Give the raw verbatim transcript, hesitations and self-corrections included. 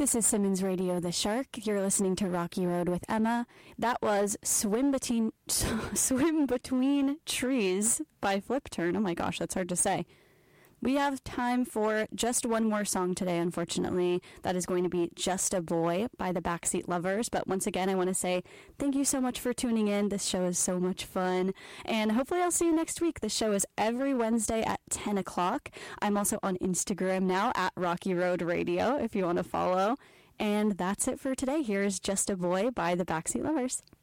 This is Simmons Radio, The Shark. You're listening to Rocky Road with Emma. That was Swim Between Swim Between Trees by Flip Turn. Oh my gosh, that's hard to say. We have time for just one more song today, unfortunately. That is going to be Just a Boy by the Backseat Lovers. But once again, I want to say thank you so much for tuning in. This show is so much fun. And hopefully I'll see you next week. The show is every Wednesday at ten o'clock. I'm also on Instagram now at Rocky Road Radio if you want to follow. And that's it for today. Here's Just a Boy by the Backseat Lovers.